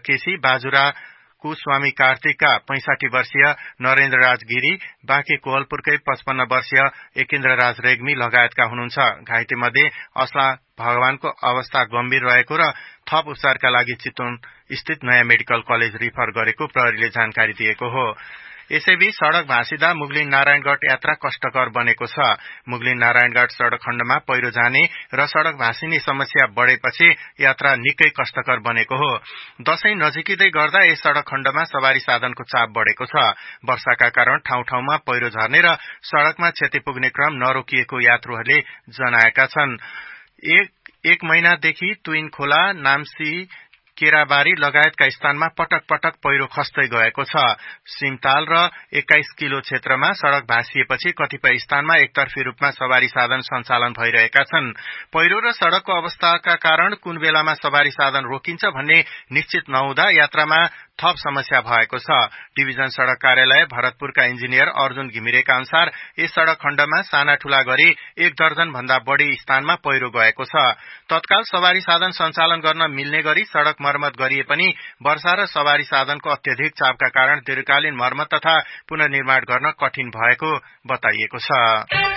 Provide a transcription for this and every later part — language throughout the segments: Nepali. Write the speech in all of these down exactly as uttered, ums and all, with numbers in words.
केसी बाजुरा स्वामी कार्तिकका पैंसठी वर्षीय नरेन्द्र राज गिरी, बाँके कोवलपुरकै पचपन्न वर्षीय एकेन्द्र राज रेग्मी लगायतका हुनुहुन्छ। घाइते मध्ये असला भगवानको अवस्था गम्भीर रहेको र थप उपचारका लागि चितवन स्थित नयाँ मेडिकल कलेज रिफर गरेको प्रहरीले जानकारी दिएको हो। यसैबीच सड़क भाँसिदा मुगलिन नारायणगढ़ यात्रा कष्टकर बनेको छ। मुगलिन नारायणगढ़ सड़क खण्डमा पहिरो जाने र सड़क भाँसिने समस्या बढ़ेपछि यात्रा निकै कष्टकर बनेको हो। दशैं नजिकिँदै गर्दा यस सड़क खण्डमा सवारी साधनको चाप बढ़ेको छ। वर्षाका कारण ठाउँ ठाउँमा पहिरो झर्ने र सड़कमा क्षति पुग्ने क्रम नरोकिएको यात्रुहरूले जनाएका छन्। एक, एक महिनादेखि तुइन खोला, नाम्सी, केराबारी लगायतका स्थानमा पटक पटक पहिरो खस्दै गएको छ। सिमताल र एक्काइस किलो क्षेत्रमा सड़क भाँसिएपछि कतिपय स्थानमा एकतर्फी रूपमा सवारी साधन सञ्चालन भइरहेका छन्। पहिरो र सड़कको अवस्थाका कारण कुन बेलामा सवारी साधन रोकिन्छ भन्ने निश्चित नहुँदा यात्रामा थप समस्या भएको छ। डिभिजन सड़क कार्यालय भरतपुरका इन्जिनियर अर्जुन घिमिरेका अनुसार यस सड़क खण्डमा साना ठूला गरी एक दर्जन भन्दा बढ़ी स्थानमा पहिरो गएको छ। तत्काल सवारी साधन सञ्चालन गर्न मिल्ने गरी सड़क मर्मत गरिए पनि वर्षा र सवारी साधनको अत्यधिक चापका कारण दीर्घकालीन मर्मत तथा पुनर्निर्माण गर्न कठिन भएको बताइएको छ।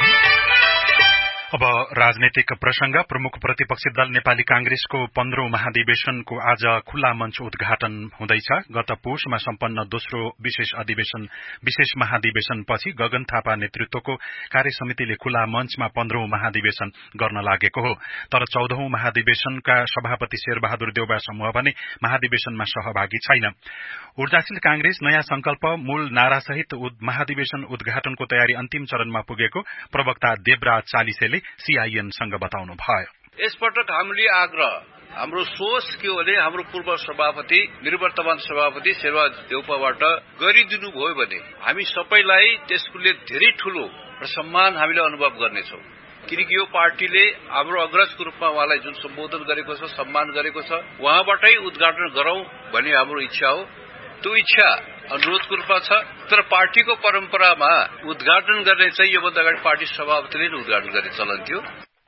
अब राजनीतिक प्रसंग। प्रमुख प्रतिपक्षी दल नेपाली कांग्रेसको पन्ध्रौं महाधिवेशनको आज खुल्ला मञ्च उद्घाटन हुँदैछ। गत पौषमा सम्पन्न दोस्रो विशेष अधिवेशन विशेष महाधिवेशनपछि गगन थापा नेतृत्वको कार्यसमितिले खुल्ला मञ्चमा पन्ध्रौं महाधिवेशन गर्न लागेको हो। तर चौधौं महाधिवेशनका सभापति शेरबहादुर देउबा समूह भने महाधिवेशनमा सहभागी छैन। ऊर्जाशील कांग्रेस नयाँ संकल्प मूल नारासहित महाधिवेशन उद्घाटनको तयारी अन्तिम चरणमा पुगेको प्रवक्ता देवराज चालिसेले सीआईएनसँग बताउनु भयो। यसपटक हामीले आग्रह हाम्रो सोच के हो भने हाम्रो पूर्व सभापति निवर्तमान सभापति शेरबहादुर देउपाबाट गरिदिनु भयो भने हामी सबैलाई त्यसले धेरै ठूलो सम्मान हामीले अनुभव गर्नेछौं। किनकि यो पार्टीले हाम्रो अग्रजको रूपमा उहाँलाई जुन सम्बोधन गरेको छ, सम्मान गरेको छ, उहाँबाटै उद्घाटन गरौं भन्ने हाम्रो इच्छा हो। त्यो इच्छा अनुरोधको रूपमा छ। तर पार्टीको परम्परामा उद्घाटन गर्ने चाहिँ योभन्दा अगाडि पार्टी सभापतिले नै उद्घाटन गर्ने चलन थियो।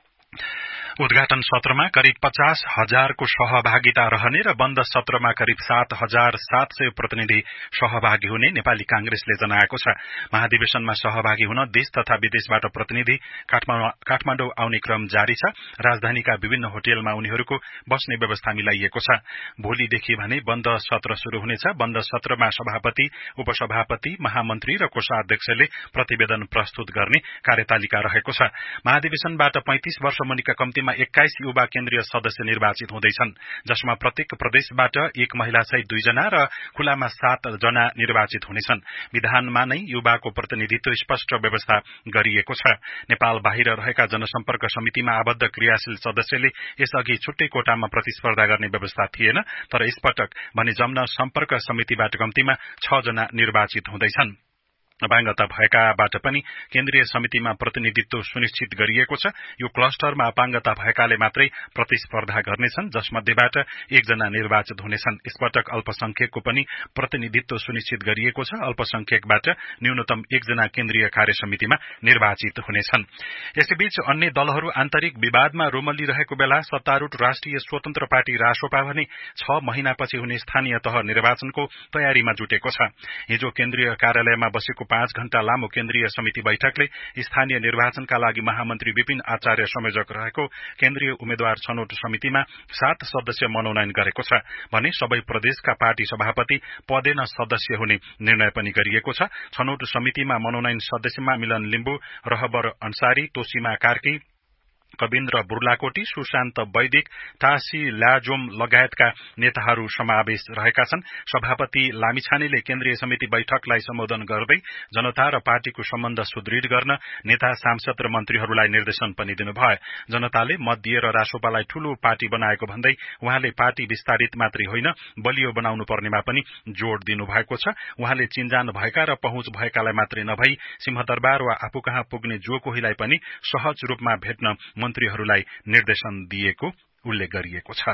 उद्घाटन सत्रमा करिब पचास हजारको सहभागिता रहने र बन्द सत्रमा करिब सात हजार सात सय प्रतिनिधि सहभागी हुने नेपाली कांग्रेसले जनाएको छ। महाधिवेशनमा सहभागी हुन देश तथा विदेशबाट प्रतिनिधि काठमाडौँ आउने क्रम जारी छ। राजधानीका विभिन्न होटलमा उनीहरूको बस्ने व्यवस्था मिलाइएको छ। भोलिदेखि भने बन्द सत्र शुरू हुनेछ। बन्द सत्रमा सभापति, उपसभापति, महामन्त्री र कोषाध्यक्षले प्रतिवेदन प्रस्तुत गर्ने कार्यतालिका रहेको छ। महाधिवेशनबाट पैंतीस वर्ष मुनिका कम्तीमा एक्काइस युवा केन्द्रीय सदस्य निर्वाचित हुँदैछन्, जसमा प्रत्येक प्रदेशबाट एक महिला सहित दुईजना र खुलामा सात जना निर्वाचित हुनेछन्। विधानमा नै युवाको प्रतिनिधित्व स्पष्ट व्यवस्था गरिएको छ। नेपाल बाहिर रहेका जनसम्पर्क समितिमा आबद्ध क्रियाशील सदस्यले यसअघि छुट्टै कोटामा प्रतिस्पर्धा गर्ने व्यवस्था थिएन। तर यसपटक भने जम्न सम्पर्क समितिबाट कम्तीमा छ जना निर्वाचित हुँदैछन्। अपाङ्गता भएकाबाट पनि केन्द्रीय समितिमा प्रतिनिधित्व सुनिश्चित गरिएको छ। यो क्लस्टरमा अपाङ्गता भएकाले मात्रै प्रतिस्पर्धा गर्नेछन्, जसमध्येबाट एकजना निर्वाचित हुनेछन्। यसपटक अल्पसंख्यकको पनि प्रतिनिधित्व सुनिश्चित गरिएको छ। अल्पसंख्यकबाट न्यूनतम एकजना केन्द्रीय कार्यसमितिमा निर्वाचित हुनेछन्। यसैबीच अन्य दलहरू आन्तरिक विवादमा रोमल्लिरहेको बेला सत्तारूढ़ राष्ट्रिय स्वतन्त्र पार्टी रासोपा भने छ महिनापछि हुने स्थानीय तह निर्वाचनको तयारीमा जुटेको छ। हिजो केन्द्रीय कार्यालयमा बसेको पाँच घण्टा लामो केन्द्रीय समिति बैठकले स्थानीय निर्वाचनका लागि महामन्त्री विपिन आचार्य संयोजक रहेको केन्द्रीय उम्मेद्वार छनौट समितिमा सात सदस्य मनोनयन गरेको छ भने सबै प्रदेशका पार्टी सभापति पदेन सदस्य हुने निर्णय पनि गरिएको छ। छनौट समितिमा मनोनयन सदस्यमा मिलन लिम्बू, रहबर अन्सारी, तोसीमा कार्की, कविन्द्र बुर्लाकोटी, सुशान्त वैदिक, टासी ल्याजोम लगायतका नेताहरू समावेश रहेका छन्। सभापति लामिछानेले केन्द्रीय समिति बैठकलाई सम्बोधन गर्दै जनता र पार्टीको सम्बन्ध सुदृढ गर्न नेता, सांसद र मन्त्रीहरूलाई निर्देशन पनि दिनुभयो। जनताले मत दिएर रासोपालाई ठूलो पार्टी बनाएको भन्दै उहाँले पार्टी विस्तारित मात्रै होइन बलियो बनाउनु पर्नेमा पनि जोड़ दिनुभएको छ। उहाँले चिन्जान भएका र पहुँच भएकालाई मात्रै नभई सिंहदरबार वा आफू कहाँ पुग्ने जो कोहीलाई पनि सहज रूपमा भेट्न मन्त्रीहरूलाई निर्देशन दिएको उल्लेख गरिएको छ।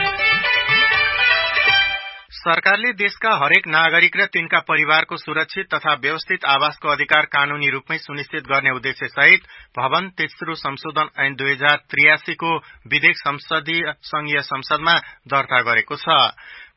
सरकारले देशका हरेक नागरिक र तिनका परिवारको सुरक्षित तथा व्यवस्थित आवासको अधिकार कानूनी रूपमै सुनिश्चित गर्ने उद्देश्य सहित भवन तेस्रो संशोधन ऐन दुई हजार त्रियासी को विधेयक संसदीय संघीय संसदमा दर्ता गरेको छ।